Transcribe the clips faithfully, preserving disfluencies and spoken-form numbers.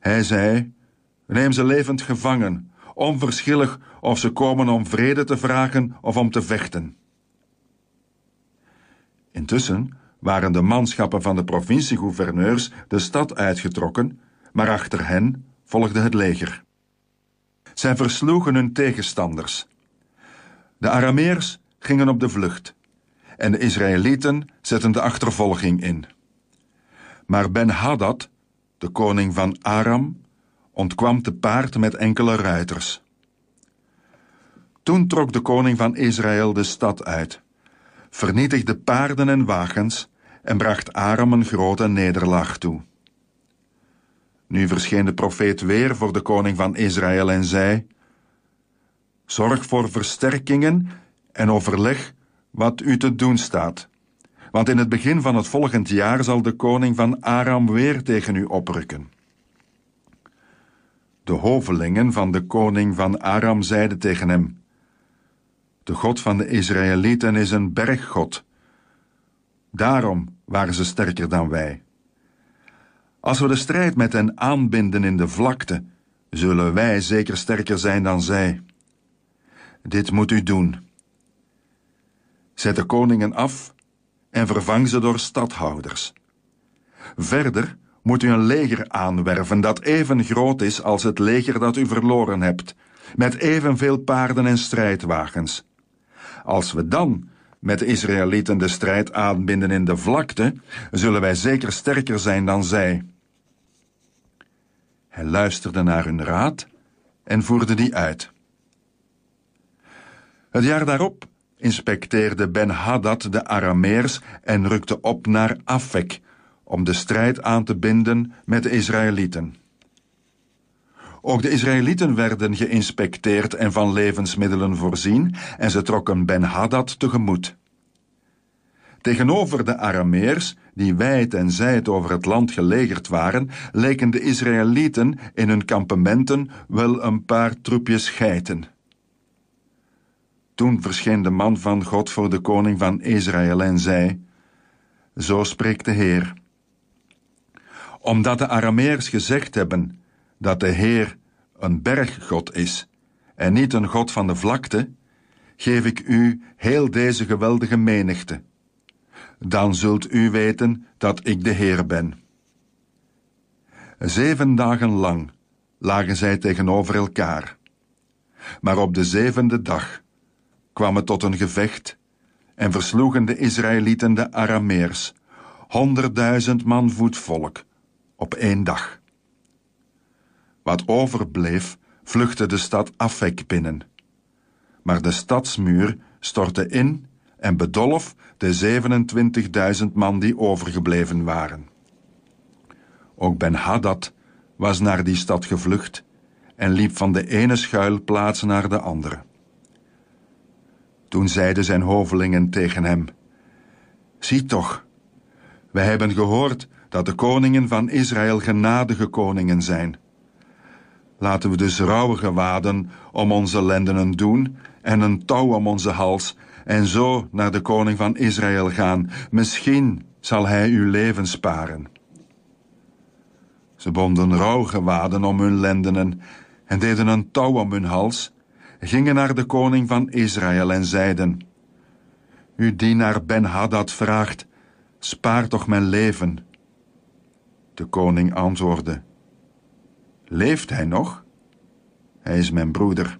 Hij zei, neem ze levend gevangen, onverschillig of ze komen om vrede te vragen of om te vechten. Intussen waren de manschappen van de provinciegouverneurs de stad uitgetrokken, maar achter hen volgde het leger. Zij versloegen hun tegenstanders. De Arameërs gingen op de vlucht en de Israëlieten zetten de achtervolging in. Maar Ben-Hadad, de koning van Aram, ontkwam te paard met enkele ruiters. Toen trok de koning van Israël de stad uit, vernietigde paarden en wagens en bracht Aram een grote nederlaag toe. Nu verscheen de profeet weer voor de koning van Israël en zei: zorg voor versterkingen en overleg wat u te doen staat, want in het begin van het volgend jaar zal de koning van Aram weer tegen u oprukken. De hovelingen van de koning van Aram zeiden tegen hem: de God van de Israëlieten is een berggod. Daarom waren ze sterker dan wij. Als we de strijd met hen aanbinden in de vlakte, zullen wij zeker sterker zijn dan zij. Dit moet u doen. Zet de koningen af en vervang ze door stadhouders. Verder moet u een leger aanwerven dat even groot is als het leger dat u verloren hebt, met evenveel paarden en strijdwagens. Als we dan met de Israëlieten de strijd aanbinden in de vlakte, zullen wij zeker sterker zijn dan zij. Hij luisterde naar hun raad en voerde die uit. Het jaar daarop inspecteerde Ben-Hadad de Arameërs en rukte op naar Afek om de strijd aan te binden met de Israëlieten. Ook de Israëlieten werden geïnspecteerd en van levensmiddelen voorzien en ze trokken Ben-Hadad tegemoet. Tegenover de Arameërs, die wijd en zijd over het land gelegerd waren, leken de Israëlieten in hun kampementen wel een paar troepjes geiten. Toen verscheen de man van God voor de koning van Israël en zei: zo spreekt de Heer. Omdat de Arameërs gezegd hebben dat de Heer een berggod is en niet een God van de vlakte, geef ik u heel deze geweldige menigte. Dan zult u weten dat ik de Heer ben. Zeven dagen lang lagen zij tegenover elkaar. Maar op de zevende dag kwam het tot een gevecht en versloegen de Israëlieten de Arameërs, honderdduizend man voetvolk, op één dag. Wat overbleef, vluchtte de stad Afek binnen. Maar de stadsmuur stortte in en bedolf de zevenentwintigduizend man die overgebleven waren. Ook Ben-Hadad was naar die stad gevlucht en liep van de ene schuilplaats naar de andere. Toen zeiden zijn hovelingen tegen hem: zie toch, wij hebben gehoord dat de koningen van Israël genadige koningen zijn. Laten we dus rouwe gewaden om onze lendenen doen en een touw om onze hals en zo naar de koning van Israël gaan. Misschien zal hij uw leven sparen. Ze bonden rouwgewaden om hun lendenen en deden een touw om hun hals, gingen naar de koning van Israël en zeiden: uw dienaar Ben-Hadad vraagt: spaar toch mijn leven. De koning antwoordde: leeft hij nog? Hij is mijn broeder.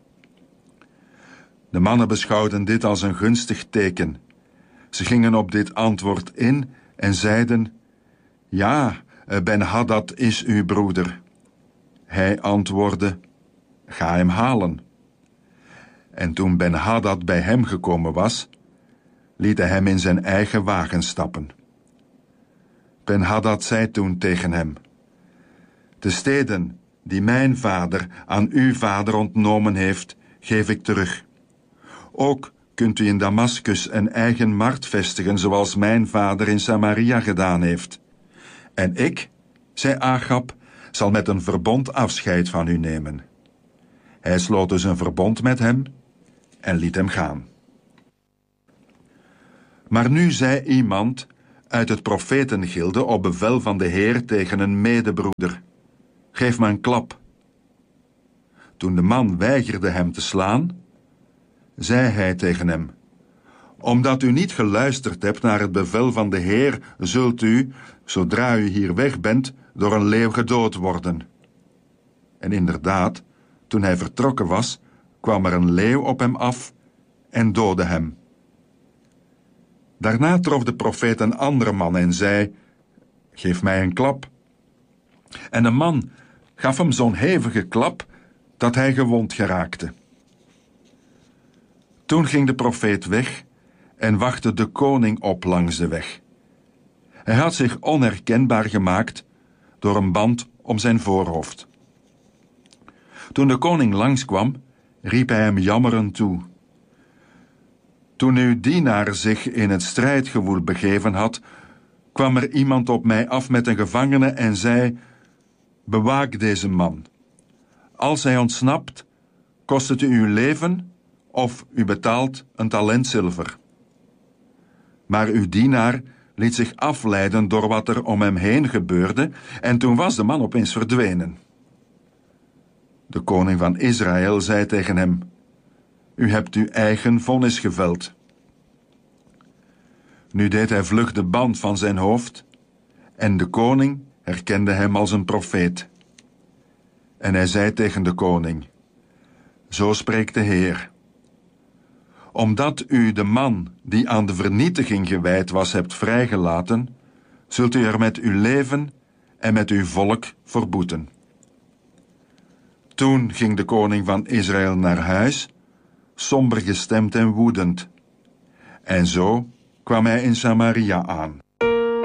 De mannen beschouwden dit als een gunstig teken. Ze gingen op dit antwoord in en zeiden: ja, Ben-Hadad is uw broeder. Hij antwoordde: ga hem halen. En toen Ben-Hadad bij hem gekomen was, liet hij hem in zijn eigen wagen stappen. Ben-Hadad zei toen tegen hem: de steden die mijn vader aan uw vader ontnomen heeft, geef ik terug. Ook kunt u in Damaskus een eigen markt vestigen, zoals mijn vader in Samaria gedaan heeft. En ik, zei Agab, zal met een verbond afscheid van u nemen. Hij sloot dus een verbond met hem en liet hem gaan. Maar nu zei iemand uit het profetengilde op bevel van de Heer tegen een medebroeder: geef me een klap. Toen de man weigerde hem te slaan, zei hij tegen hem: Omdat u niet geluisterd hebt naar het bevel van de Heer, zult u, zodra u hier weg bent, door een leeuw gedood worden. En inderdaad, toen hij vertrokken was, kwam er een leeuw op hem af en doodde hem. Daarna trof de profeet een andere man en zei: Geef mij een klap. En de man gaf hem zo'n hevige klap dat hij gewond geraakte. Toen ging de profeet weg en wachtte de koning op langs de weg. Hij had zich onherkenbaar gemaakt door een band om zijn voorhoofd. Toen de koning langskwam, riep hij hem jammerend toe: Toen uw dienaar zich in het strijdgewoel begeven had, kwam er iemand op mij af met een gevangene en zei: Bewaak deze man. Als hij ontsnapt, kost het u uw leven of u betaalt een talent zilver. Maar uw dienaar liet zich afleiden door wat er om hem heen gebeurde en toen was de man opeens verdwenen. De koning van Israël zei tegen hem: U hebt uw eigen vonnis geveld. Nu deed hij vlug de band van zijn hoofd en de koning herkende hem als een profeet. En hij zei tegen de koning: Zo spreekt de Heer. Omdat u de man die aan de vernietiging gewijd was hebt vrijgelaten, zult u er met uw leven en met uw volk voor boeten. Toen ging de koning van Israël naar huis, somber gestemd en woedend. En zo kwam hij in Samaria aan.